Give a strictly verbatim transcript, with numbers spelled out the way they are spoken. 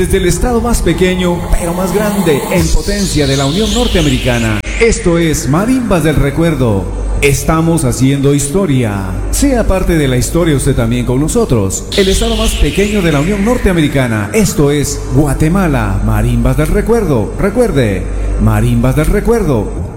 Desde el estado más pequeño, pero más grande en potencia de la Unión Norteamericana. Esto es Marimbas del Recuerdo. Estamos haciendo historia. Sea parte de la historia usted también con nosotros. El estado más pequeño de la Unión Norteamericana. Esto es Guatemala. Marimbas del Recuerdo. Recuerde, Marimbas del Recuerdo.